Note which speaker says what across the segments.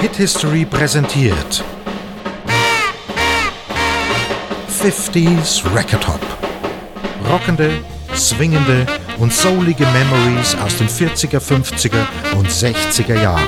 Speaker 1: Hit History präsentiert 50s Record Hop. Rockende, swingende und soulige Memories aus den 40er, 50er und 60er Jahren.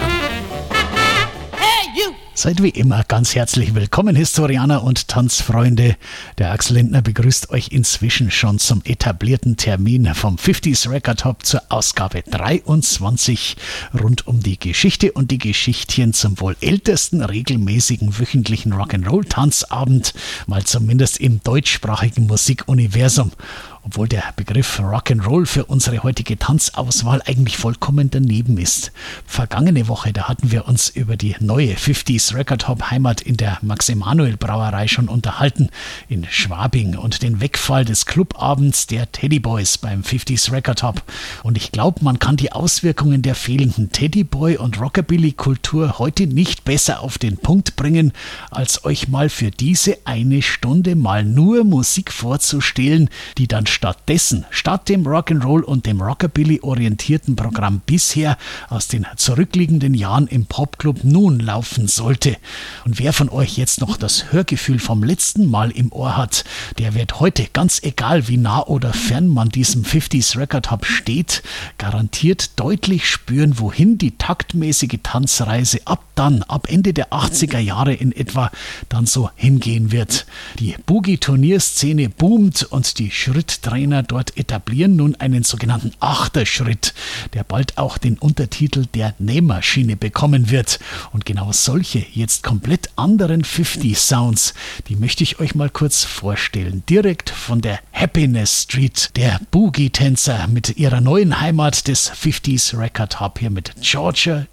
Speaker 2: Seid wie immer ganz herzlich willkommen, Historianer und Tanzfreunde. Der Axel Lindner begrüßt euch inzwischen schon zum etablierten Termin vom 50s Record Hop zur Ausgabe 23 rund um die Geschichte und die Geschichtchen zum wohl ältesten regelmäßigen wöchentlichen Rock'n'Roll-Tanzabend, mal zumindest im deutschsprachigen Musikuniversum. Obwohl der Begriff Rock'n'Roll für unsere heutige Tanzauswahl eigentlich vollkommen daneben ist. Vergangene Woche, da hatten wir uns über die neue 50s Record Hop Heimat in der Max-Emanuel-Brauerei schon unterhalten, in Schwabing, und den Wegfall des Clubabends der Teddyboys beim 50s Record Hop. Und ich glaube, man kann die Auswirkungen der fehlenden Teddyboy- und Rockabilly-Kultur heute nicht besser auf den Punkt bringen, als euch mal für diese eine Stunde mal nur Musik vorzustellen, die dann statt dem Rock'n'Roll und dem Rockabilly orientierten Programm bisher aus den zurückliegenden Jahren im Popclub nun laufen sollte. Und wer von euch jetzt noch das Hörgefühl vom letzten Mal im Ohr hat, der wird heute, ganz egal wie nah oder fern man diesem 50s Record Hop steht, garantiert deutlich spüren, wohin die taktmäßige Tanzreise ab Ende der 80er Jahre in etwa dann so hingehen wird. Die Boogie-Turnierszene boomt und die Schritttrainer dort etablieren nun einen sogenannten Achterschritt, der bald auch den Untertitel der Nähmaschine bekommen wird. Und genau solche jetzt komplett anderen 50 Sounds, die möchte ich euch mal kurz vorstellen. Direkt von der Happiness Street, der Boogie-Tänzer mit ihrer neuen Heimat des 50s Record Hop hier mit Georgia